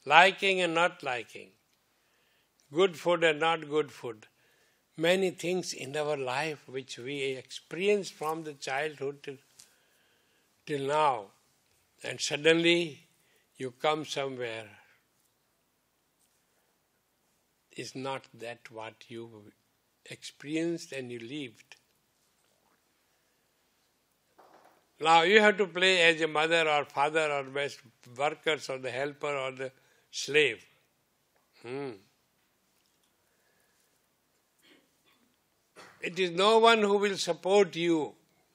liking and not liking, good food and not good food. Many things in our life which we experience from the childhood till now, and suddenly you come somewhere, is not that what you experienced and you lived. Now you have to play as a mother or father or best workers or the helper or the slave. It is no one who will support you.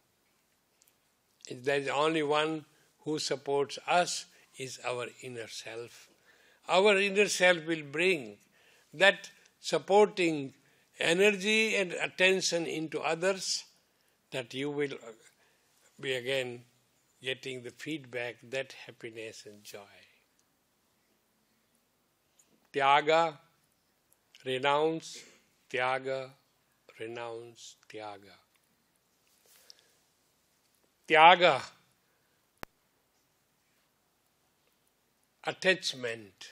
There is only one who supports us, is our inner self. Our inner self will bring that supporting energy and attention into others, that you will be again getting the feedback, that happiness and joy. Tyaga, renounce, tyaga, renounce, tyaga. Tyaga, attachment.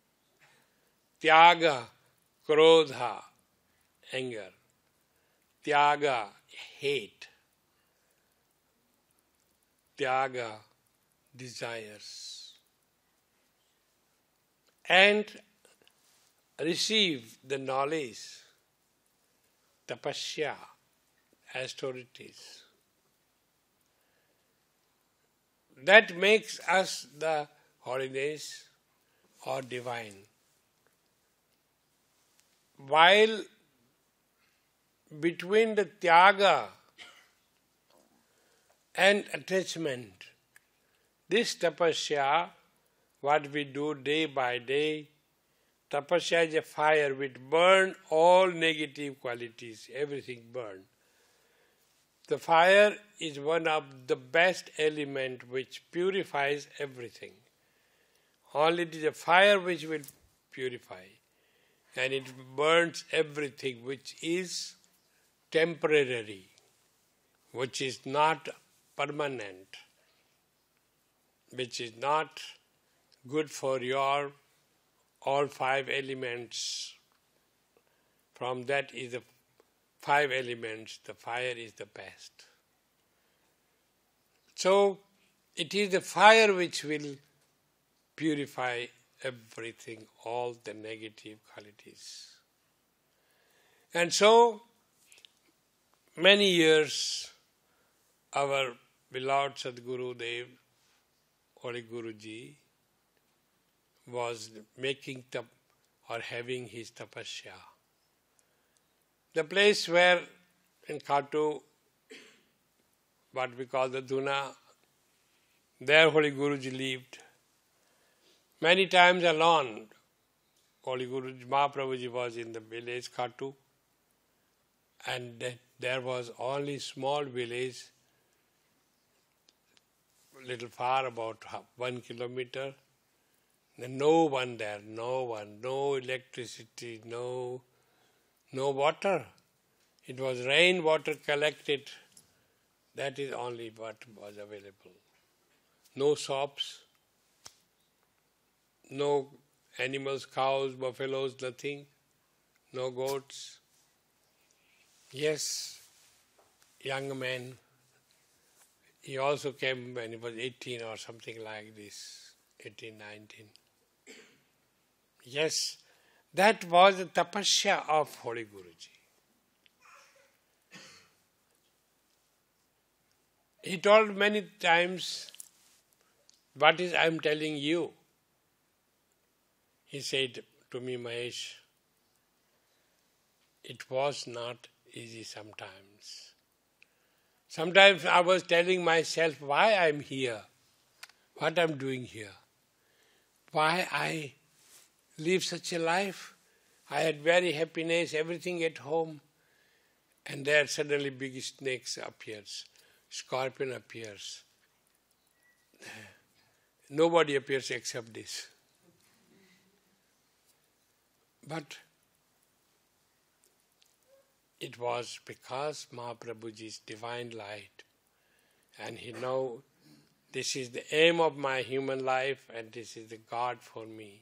Tyaga, krodha, anger. Tyaga, hate. Tyaga, desires. And receive the knowledge, tapasya, austerities. That makes us the holiness or divine. While between the tyaga and attachment, this tapasya, what we do day by day, tapasya is a fire which burns all negative qualities, everything burns. The fire is one of the best elements which purifies everything. Only it is a fire which will purify, and it burns everything which is temporary, which is not permanent, which is not good for your all five elements. From that is the 5 elements, the fire is the best. So, it is the fire which will purify everything, all the negative qualities. And so, many years, our beloved Sadguru Dev, Holy Guruji, was making or having his tapasya. The place where in Khatu, what we call the Duna, there Holy Guruji lived. Many times alone, Holy Guruji, Mahaprabhuji was in the village Khatu, and there was only small village, little far, about 1 kilometer. No one there, no one, no electricity, no water. It was rain water collected. That is only what was available. No shops, no animals, cows, buffaloes, nothing, no goats. Yes, young man, he also came when he was 18 or something like this, 18, 19. Yes, that was the tapasya of Holy Guruji. He told many times, what is I am telling you? He said to me, Mahesh, it was not easy sometimes. Sometimes I was telling myself why I am here, what I am doing here, why I live such a life. I had very happiness, everything at home, and there suddenly big snakes appears, scorpion appears. Nobody appears except this. But it was because Mahaprabhuji's divine light, and he know this is the aim of my human life and this is the God for me.